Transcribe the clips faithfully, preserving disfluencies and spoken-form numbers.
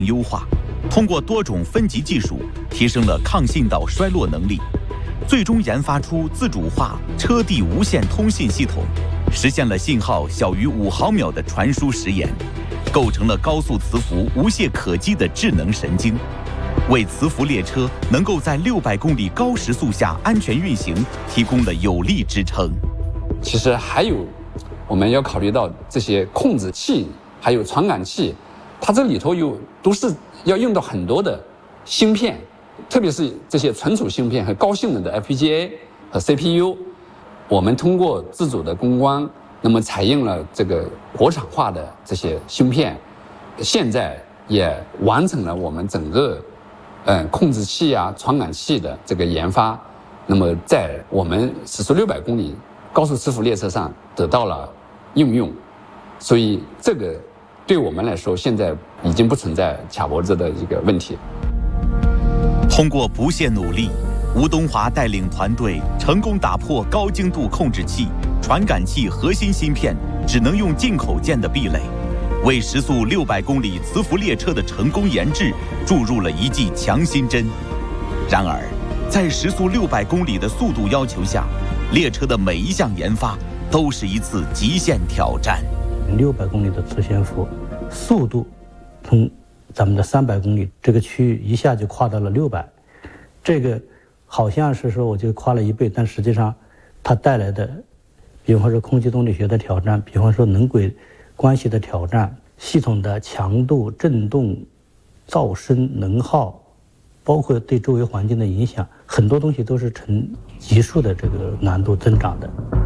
优化，通过多种分级技术提升了抗信道衰落能力，最终研发出自主化车地无线通信系统，实现了信号小于五毫秒的传输时延，构成了高速磁浮无懈可击的智能神经，为磁浮列车能够在六百公里高时速下安全运行提供了有力支撑。 其实还有，我们要考虑到这些控制器，还有传感器，它这里头有都是要用到很多的芯片，特别是这些存储芯片和高性能的 F P G A 和 C P U。我们通过自主的攻关，那么采用了这个国产化的这些芯片，现在也完成了我们整个嗯控制器啊、传感器的这个研发，那么在我们时速六百公里高速磁浮列车上得到了应用，所以这个对我们来说现在已经不存在卡脖子的一个问题。 通过不懈努力，吴东华带领团队成功打破高精度控制器、传感器核心芯片只能用进口件的壁垒，为时速六百公里磁浮列车的成功研制注入了一剂强心针。然而，在时速六百公里的速度要求下，列车的每一项研发都是一次极限挑战。 六百公里的磁悬浮，速度从咱们的三百公里这个区域一下就跨到了六百，这个好像是说我就跨了一倍，但实际上它带来的，比方说空气动力学的挑战，比方说能轨关系的挑战，系统的强度、振动、噪声、能耗，包括对周围环境的影响，很多东西都是呈急速的这个难度增长的。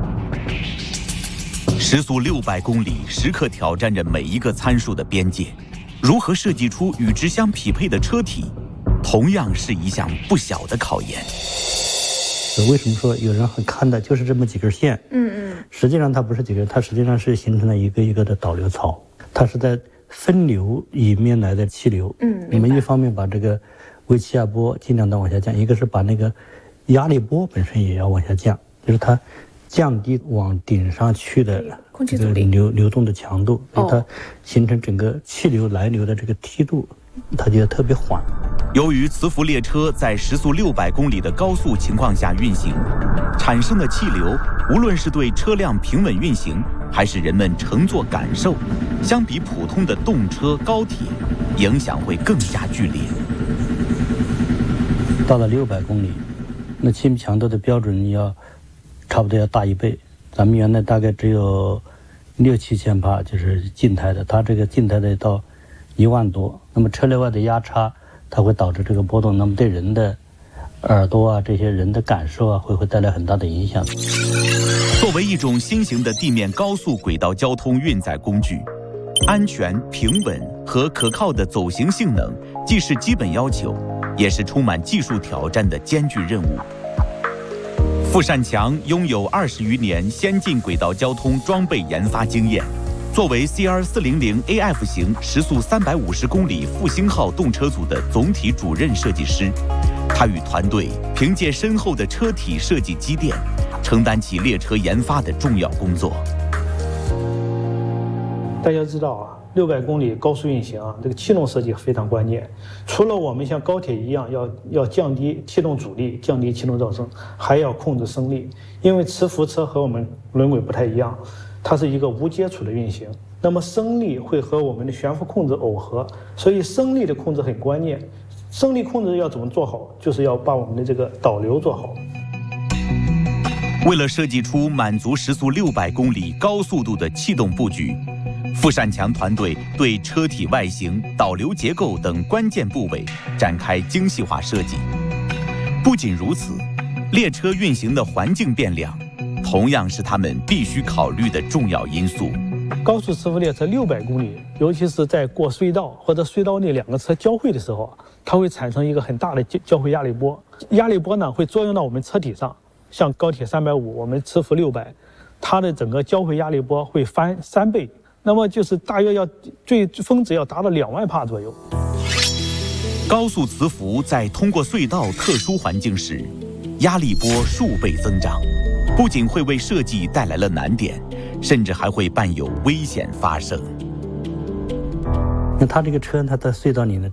时速六百公里，时刻挑战着每一个参数的边界，如何设计出与之相匹配的车体，同样是一项不小的考验。 为什么说有人很看的就是这么几根线？嗯嗯，实际上它不是几根，它实际上是形成了一个一个的导流槽，它是在分流里面来的气流。嗯，我们一方面把这个微气压波尽量的往下降，一个是把那个压力波本身也要往下降，就是它降低往顶上去的空气阻力流流动的强度，所以它形成整个气流来流的这个梯度，它就特别缓。 由于磁浮列车在时速六百公里的高速情况下运行，产生的气流，无论是对车辆平稳运行，还是人们乘坐感受，相比普通的动车、高铁，影响会更加剧烈。 到了六百公里，那气密强度的标准要差不多要大一倍。咱们原来大概只有六七千帕，就是静态的，它这个静态的到一万多。那么车内外的压差，它会导致这个波动，那么对人的耳朵啊，这些人的感受啊，会会带来很大的影响。 作为一种新型的地面高速轨道交通运载工具，安全、平稳和可靠的走行性能，既是基本要求，也是充满技术挑战的艰巨任务。傅善强拥有二十余年先进轨道交通装备研发经验。作为 C R 四零零 A F 型时速三百五十公里复兴号动车组的总体主任设计师，他与团队凭借深厚的车体设计积淀，承担起列车研发的重要工作。 大家知道啊，六百公里高速运行啊，这个气动设计非常关键。除了我们像高铁一样要要降低气动阻力、降低气动噪声，还要控制升力。因为磁浮车和我们轮轨不太一样，它是一个无接触的运行，那么升力会和我们的悬浮控制耦合，所以升力的控制很关键。升力控制要怎么做好，就是要把我们的这个导流做好。 为了设计出满足时速六百公里高速度的气动布局，傅善强团队对车体外形、导流结构等关键部位展开精细化设计。不仅如此，列车运行的环境变量同样是他们必须考虑的重要因素。 高速磁浮列车六百公里，尤其是在过隧道或者隧道内两个车交汇的时候，它会产生一个很大的交汇压力波。压力波呢会作用到我们车体上，像高铁三百五，我们磁浮六百，它的整个交汇压力波会翻三倍，那么就是大约要最峰值要达到两万帕左右。 高速磁浮在通过隧道特殊环境时，压力波数倍增长，不仅会为设计带来了难点，甚至还会伴有危险发生。 那它这个车，它在隧道里呢，